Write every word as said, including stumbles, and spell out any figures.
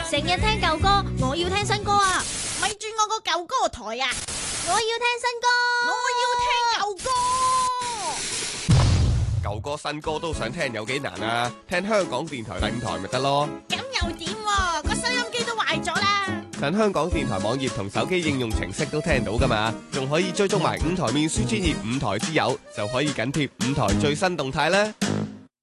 成日聽舊歌，我要聽新歌啊！ 咪轉我個舊歌台啊！ 我要聽新歌， 我要聽舊歌。 舊歌新歌都想聽有幾難啊？聽香港電台第五台咪得咯。 咁又點喎？個收音機都壞咗啦。 上香港電台網頁同手機應用程式都聽到噶嘛，仲可以追蹤埋五台面書專頁五台之友，就可以緊貼五台最新動態啦。